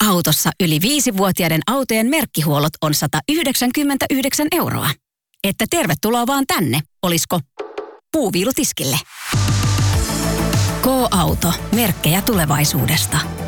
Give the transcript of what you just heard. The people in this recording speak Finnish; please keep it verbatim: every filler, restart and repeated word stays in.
K-autossa yli viisivuotiaiden autojen merkkihuollot on sata yhdeksänkymmentäyhdeksän euroa. Että tervetuloa vaan tänne, olisko puuviilutiskille. K-auto, merkkejä tulevaisuudesta.